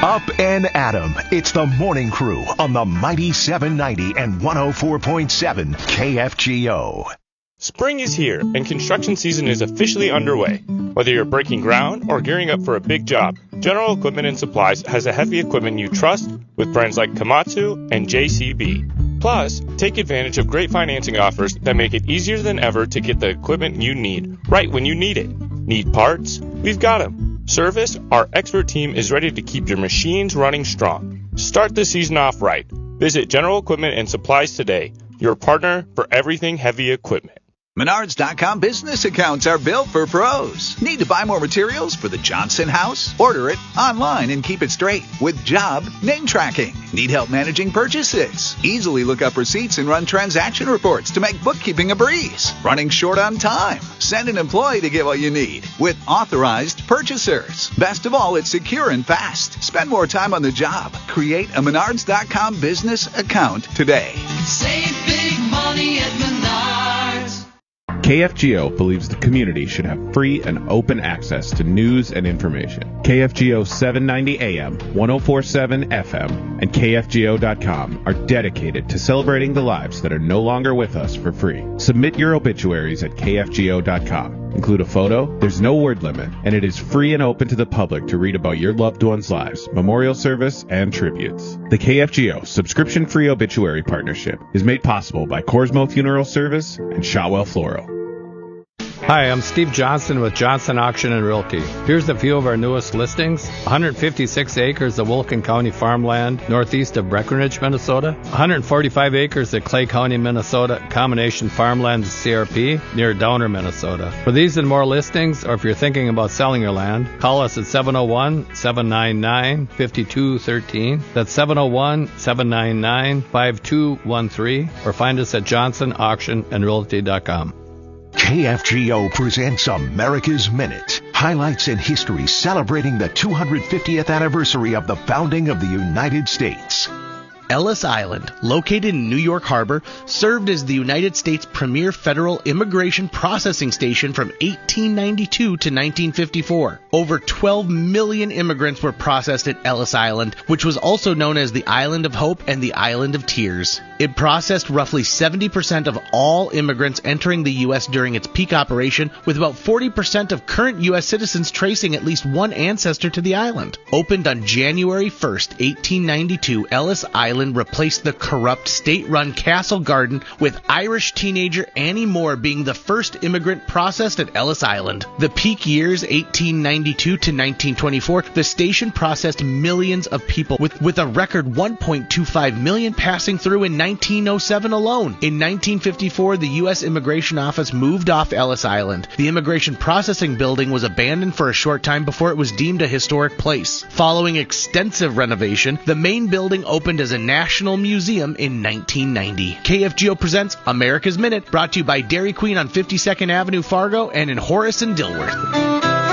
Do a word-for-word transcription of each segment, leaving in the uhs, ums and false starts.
Up and Adam. It's the Morning Crew on the Mighty seven ninety and one oh four point seven K F G O. Spring is here, and construction season is officially underway. Whether you're breaking ground or gearing up for a big job, General Equipment and Supplies has the heavy equipment you trust with brands like Komatsu and J C B. Plus, take advantage of great financing offers that make it easier than ever to get the equipment you need right when you need it. Need parts? We've got them. Service? Our expert team is ready to keep your machines running strong. Start the season off right. Visit General Equipment and Supplies today, your partner for everything heavy equipment. Menards dot com business accounts are built for pros. Need to buy more materials for the Johnson house? Order it online and keep it straight with job name tracking. Need help managing purchases? Easily look up receipts and run transaction reports to make bookkeeping a breeze. Running short on time? Send an employee to get what you need with authorized purchasers. Best of all, it's secure and fast. Spend more time on the job. Create a Menards dot com business account today. Save big money at Menards. K F G O believes the community should have free and open access to news and information. K F G O seven ninety A M, one oh four point seven F M, and K F G O dot com are dedicated to celebrating the lives that are no longer with us for free. Submit your obituaries at K F G O dot com. Include a photo, there's no word limit, and it is free and open to the public to read about your loved ones' lives, memorial service, and tributes. The K F G O subscription-free obituary partnership is made possible by Corsmo Funeral Service and Shotwell Floral. Hi, I'm Steve Johnson with Johnson Auction and Realty. Here's a few of our newest listings. one hundred fifty-six acres of Wilkin County farmland northeast of Breckenridge, Minnesota. one hundred forty-five acres of Clay County, Minnesota combination farmland C R P near Downer, Minnesota. For these and more listings, or if you're thinking about selling your land, call us at seven oh one, seven nine nine, five two one three. That's seven oh one, seven nine nine, five two one three, or find us at johnson auction and realty dot com. K F G O presents America's Minute. Highlights in history celebrating the two hundred fiftieth anniversary of the founding of the United States. Ellis Island, located in New York Harbor, served as the United States' premier federal immigration processing station from eighteen ninety-two to nineteen fifty-four. Over twelve million immigrants were processed at Ellis Island, which was also known as the Island of Hope and the Island of Tears. It processed roughly seventy percent of all immigrants entering the U S during its peak operation, with about forty percent of current U S citizens tracing at least one ancestor to the island. Opened on January first, eighteen ninety-two, Ellis Island replaced the corrupt state-run Castle Garden, with Irish teenager Annie Moore being the first immigrant processed at Ellis Island. The peak years, eighteen ninety-two to nineteen twenty-four, the station processed millions of people, with, with a record one point two five million passing through in nineteen oh seven alone. In nineteen fifty-four, the U S Immigration Office moved off Ellis Island. The immigration processing building was abandoned for a short time before it was deemed a historic place. Following extensive renovation, the main building opened as a National Museum in nineteen ninety. K F G O presents America's Minute, brought to you by Dairy Queen on fifty-second Avenue, Fargo, and in Horace and Dilworth.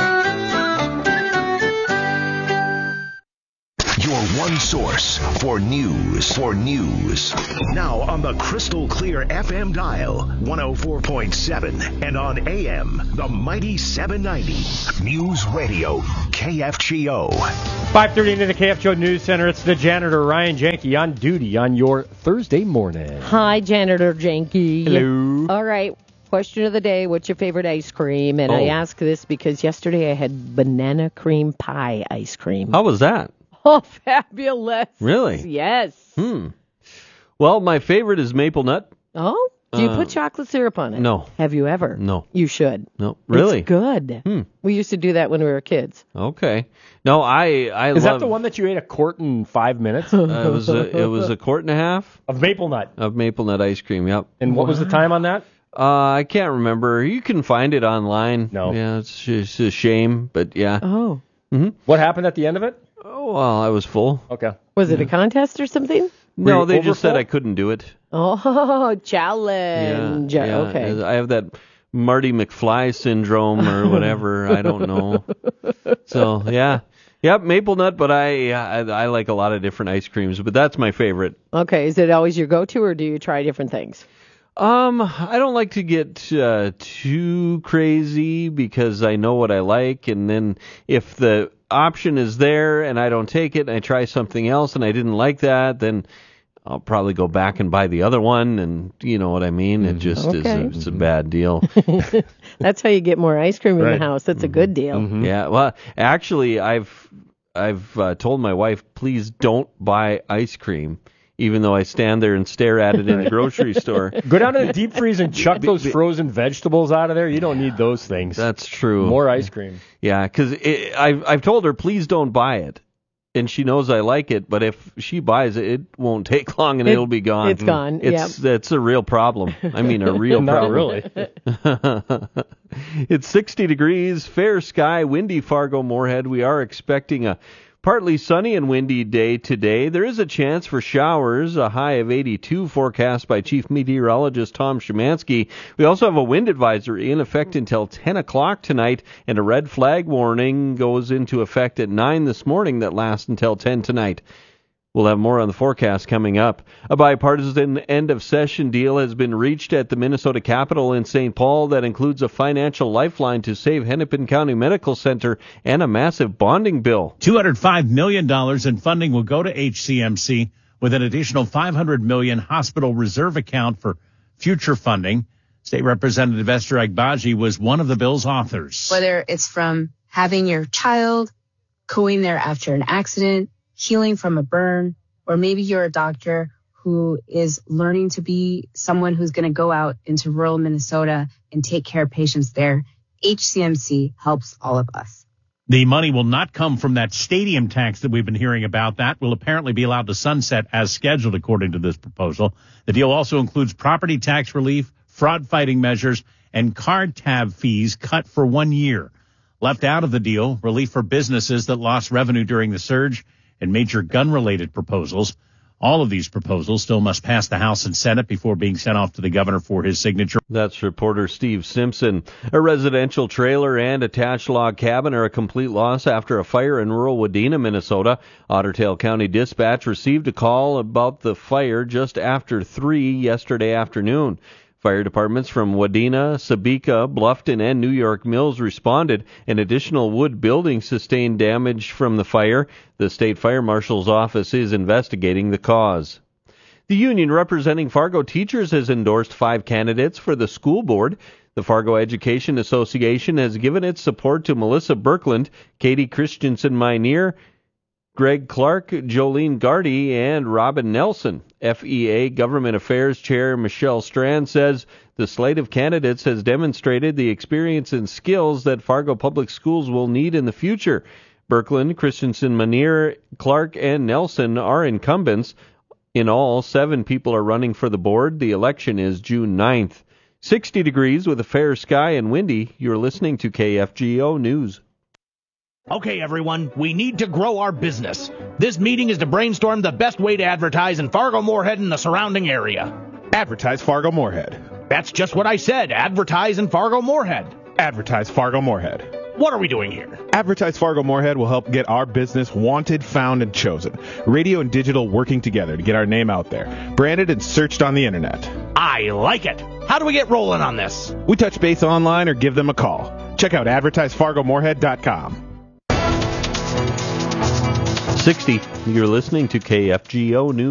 Your one source for news. For news. Now on the crystal clear F M dial, one oh four point seven, and on A M, the Mighty seven ninety. News Radio, K F G O. five thirty into the K F G O News Center. It's the janitor, Ryan Janke, on duty on your Thursday morning. Hi, Janitor Janke. Hello. All right. Question of the day, what's your favorite ice cream? And oh. I ask this because yesterday I had banana cream pie ice cream. How was that? Oh, fabulous. Really? Yes. Hmm. Well, my favorite is maple nut. Oh? Do you uh, put chocolate syrup on it? No. Have you ever? No. You should. No. Really? It's good. Hmm. We used to do that when we were kids. Okay. No, I I Is love... that the one that you ate a quart in five minutes? uh, it, was a, it was a quart and a half. Of maple nut? Of maple nut ice cream, yep. And what wow. was the time on that? Uh, I can't remember. You can find it online. No. Yeah, it's just a shame, but yeah. Oh. Mm-hmm. What happened at the end of it? Oh, well, I was full. Okay. Was it a contest or something? No, they just said I couldn't do it. Oh, challenge. Yeah, yeah. Okay. I have that Marty McFly syndrome or whatever. I don't know. So, yeah. Yep, maple nut, but I, I I like a lot of different ice creams, but that's my favorite. Okay, is it always your go-to, or do you try different things? Um, I don't like to get uh, too crazy because I know what I like, and then if the option is there and I don't take it and I try something else and I didn't like that, then I'll probably go back and buy the other one, and you know what I mean? It just Okay. is a, it's a bad deal. That's how you get more ice cream in Right. the house. That's a good deal. Mm-hmm. Yeah, well, actually, I've I've uh, told my wife, please don't buy ice cream, even though I stand there and stare at it in the grocery store. Go down to the deep freeze and chuck those frozen vegetables out of there. You don't need those things. That's true. More ice cream. Yeah, because I've I've told her, please don't buy it. And she knows I like it, but if she buys it, it won't take long and It- it'll be gone. it's gone, It's that's a real problem. I mean, a real Not problem. really. It's sixty degrees, fair sky, windy Fargo Moorhead. We are expecting a partly sunny and windy day today. There is a chance for showers, a high of eighty-two forecast by Chief Meteorologist Tom Szymanski. We also have a wind advisory in effect until ten o'clock tonight, and a red flag warning goes into effect at nine this morning that lasts until ten tonight. We'll have more on the forecast coming up. A bipartisan end-of-session deal has been reached at the Minnesota Capitol in Saint Paul that includes a financial lifeline to save Hennepin County Medical Center and a massive bonding bill. two hundred five million dollars in funding will go to H C M C with an additional five hundred million dollars hospital reserve account for future funding. State Representative Esther Agbaji was one of the bill's authors. Whether it's from having your child going there after an accident, healing from a burn, or maybe you're a doctor who is learning to be someone who's going to go out into rural Minnesota and take care of patients there, H C M C helps all of us. The money will not come from that stadium tax that we've been hearing about. That will apparently be allowed to sunset as scheduled, according to this proposal. The deal also includes property tax relief, fraud-fighting measures, and card tab fees cut for one year. Left out of the deal, relief for businesses that lost revenue during the surge, and major gun-related proposals. All of these proposals still must pass the House and Senate before being sent off to the governor for his signature. That's reporter Steve Simpson. A residential trailer and attached log cabin are a complete loss after a fire in rural Wadena, Minnesota. Otter Tail County Dispatch received a call about the fire just after three yesterday afternoon. Fire departments from Wadena, Sabika, Bluffton, and New York Mills responded. An additional wood building sustained damage from the fire. The state fire marshal's office is investigating the cause. The union representing Fargo teachers has endorsed five candidates for the school board. The Fargo Education Association has given its support to Melissa Birkland, Katie Christensen-Minear, Greg Clark, Jolene Gardy, and Robin Nelson. F E A Government Affairs Chair Michelle Strand says the slate of candidates has demonstrated the experience and skills that Fargo Public Schools will need in the future. Birkland, Christensen-Minear, Clark, and Nelson are incumbents. In all, seven people are running for the board. The election is June ninth. sixty degrees with a fair sky and windy. You're listening to K F G O News. Okay, everyone, we need to grow our business. This meeting is to brainstorm the best way to advertise in Fargo Moorhead and the surrounding area. Advertise Fargo Moorhead. That's just what I said. Advertise in Fargo Moorhead. Advertise Fargo Moorhead. What are we doing here? Advertise Fargo Moorhead will help get our business wanted, found, and chosen. Radio and digital working together to get our name out there. Branded and searched on the internet. I like it. How do we get rolling on this? We touch base online or give them a call. Check out advertise fargo moorhead dot com. sixty. You're listening to K F G O News.